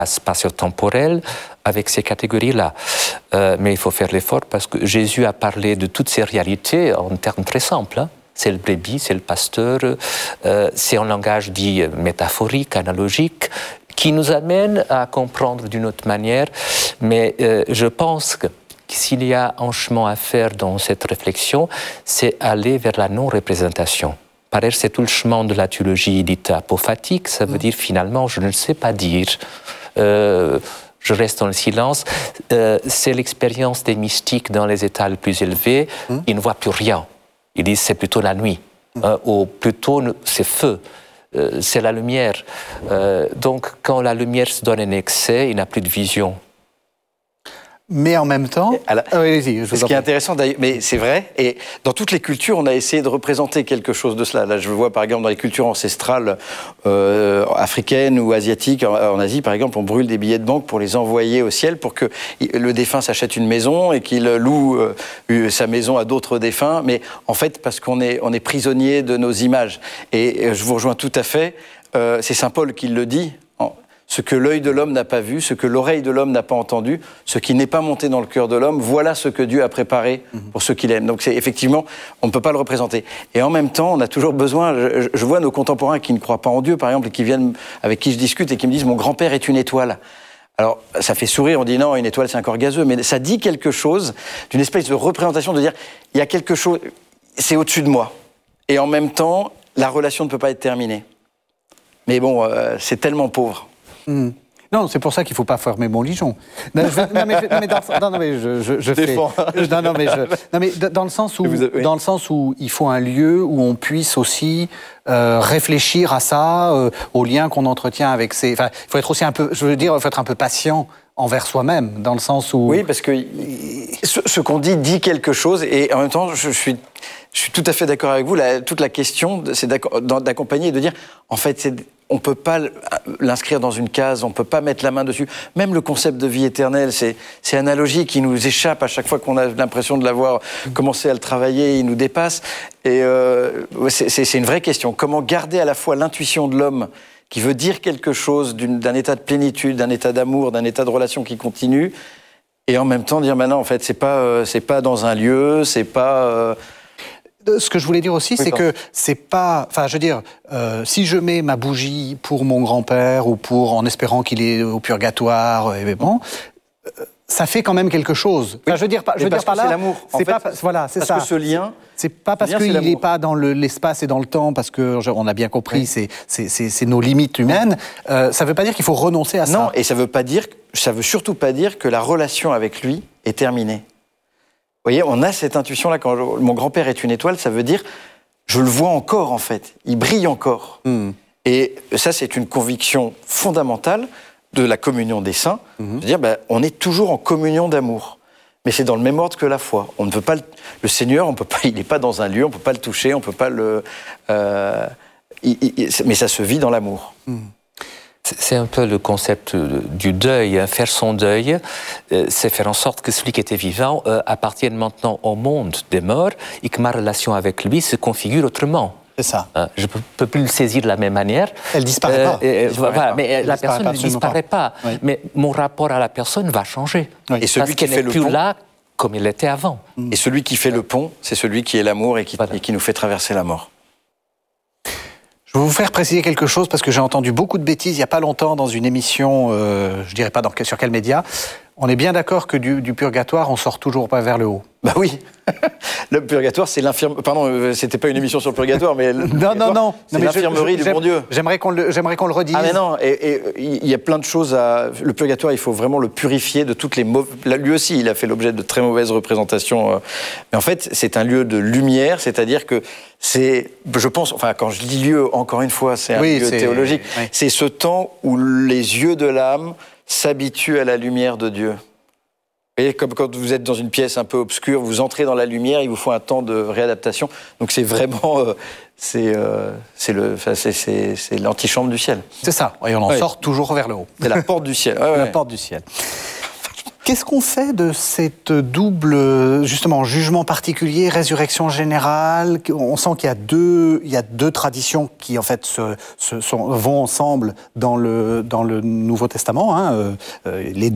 spatio-temporel avec ces catégories-là. Mais il faut faire l'effort parce que Jésus a parlé de toutes ces réalités en termes très simples. Hein. C'est le brebis, c'est le pasteur, c'est un langage dit métaphorique, analogique, qui nous amène à comprendre d'une autre manière. Mais je pense que s'il y a un chemin à faire dans cette réflexion, c'est aller vers la non-représentation. Pareil, c'est tout le chemin de la théologie dite apophatique, ça veut dire finalement, je ne sais pas dire, je reste dans le silence. C'est l'expérience des mystiques dans les états les plus élevés, ils ne voient plus rien. Ils disent c'est plutôt la nuit, ou plutôt c'est feu, c'est la lumière. Donc quand la lumière se donne en excès, il n'a plus de vision. Mais en même temps, ce qui est intéressant, mais c'est vrai, et dans toutes les cultures, on a essayé de représenter quelque chose de cela. Là, je vois par exemple dans les cultures ancestrales africaines ou asiatiques, en Asie par exemple, on brûle des billets de banque pour les envoyer au ciel pour que le défunt s'achète une maison et qu'il loue sa maison à d'autres défunts, mais en fait parce qu'on est prisonnier de nos images. Et je vous rejoins tout à fait, c'est saint Paul qui le dit. Ce que l'œil de l'homme n'a pas vu, ce que l'oreille de l'homme n'a pas entendu, ce qui n'est pas monté dans le cœur de l'homme, voilà ce que Dieu a préparé pour ceux qu'il aime. Donc c'est effectivement, on ne peut pas le représenter. Et en même temps, on a toujours besoin, je vois nos contemporains qui ne croient pas en Dieu, par exemple, et qui viennent, avec qui je discute et qui me disent « mon grand-père est une étoile ». Alors, ça fait sourire, on dit non, une étoile c'est un corps gazeux, mais ça dit quelque chose d'une espèce de représentation, de dire, il y a quelque chose, c'est au-dessus de moi. Et en même temps, la relation ne peut pas être terminée. Mais bon, c'est tellement pauvre. Non, c'est pour ça qu'il ne faut pas fermer Montligeon. Dans le sens où il faut un lieu où on puisse aussi réfléchir à ça, aux liens qu'on entretient avec ces... Enfin, il faut être aussi un peu, je veux dire, il faut être un peu patient envers soi-même, dans le sens où... Oui, parce que ce qu'on dit quelque chose, et en même temps, je suis tout à fait d'accord avec vous. Toute la question, c'est d'accompagner et de dire, en fait, on ne peut pas l'inscrire dans une case, on ne peut pas mettre la main dessus. Même le concept de vie éternelle, c'est analogique, qui nous échappe à chaque fois qu'on a l'impression de l'avoir commencé à le travailler, il nous dépasse. Et c'est une vraie question. Comment garder à la fois l'intuition de l'homme qui veut dire quelque chose d'un état de plénitude, d'un état d'amour, d'un état de relation qui continue, et en même temps dire maintenant, en fait, c'est pas dans un lieu, c'est pas... Ce que je voulais dire aussi, c'est que c'est pas... Enfin, je veux dire, si je mets ma bougie pour mon grand-père ou en espérant qu'il est au purgatoire, ça fait quand même quelque chose. Enfin, je veux dire par là, c'est l'amour. Voilà, c'est ça. Parce que ce lien... C'est pas parce qu'il n'est pas dans l'espace et dans le temps, parce qu'on a bien compris, c'est nos limites humaines. Ça veut pas dire qu'il faut renoncer à ça. Non, et ça veut surtout pas dire que la relation avec lui est terminée. Vous voyez, on a cette intuition-là, quand mon grand-père est une étoile, ça veut dire, je le vois encore en fait, il brille encore. Et ça, c'est une conviction fondamentale de la communion des saints, c'est-à-dire, on est toujours en communion d'amour. Mais c'est dans le même ordre que la foi. On ne peut pas le Seigneur, il n'est pas dans un lieu, on ne peut pas le toucher, on ne peut pas le... mais ça se vit dans l'amour. C'est un peu le concept du deuil. Faire son deuil, c'est faire en sorte que celui qui était vivant appartienne maintenant au monde des morts et que ma relation avec lui se configure autrement. C'est ça. Je ne peux plus le saisir de la même manière. Elle disparaît pas. Voilà, mais la personne ne disparaît pas. Oui. Mais mon rapport à la personne va changer. Oui. Et celui parce qu'elle n'est plus là comme il était avant. Et celui qui fait le pont, c'est celui qui est l'amour et qui nous fait traverser la mort. Je vais vous faire préciser quelque chose parce que j'ai entendu beaucoup de bêtises il n'y a pas longtemps dans une émission, je ne dirais pas sur quel média. On est bien d'accord que du purgatoire, on sort toujours pas vers le haut. Bah oui, le purgatoire, c'est l'infirmerie. Pardon, c'était pas une émission sur le purgatoire, mais non, c'est l'infirmerie du bon Dieu. J'aimerais qu'on le redise. Ah mais non, et il y a plein de choses le purgatoire, il faut vraiment le purifier de toutes les mauvaises. Lui aussi, il a fait l'objet de très mauvaises représentations. Mais en fait, c'est un lieu de lumière, c'est-à-dire que je pense, enfin, quand je dis lieu, encore une fois, c'est un lieu théologique. Oui. C'est ce temps où les yeux de l'âme s'habituent à la lumière de Dieu. Vous voyez, comme quand vous êtes dans une pièce un peu obscure, vous entrez dans la lumière, il vous faut un temps de réadaptation. Donc c'est vraiment, c'est l'antichambre du ciel. C'est ça, et on en sort toujours vers le haut. C'est la porte du ciel. La porte du ciel. Qu'est-ce qu'on fait de cette double, justement, jugement particulier, résurrection générale? On sent qu'il y a deux traditions qui, en fait, vont ensemble dans le Nouveau Testament. Hein. Les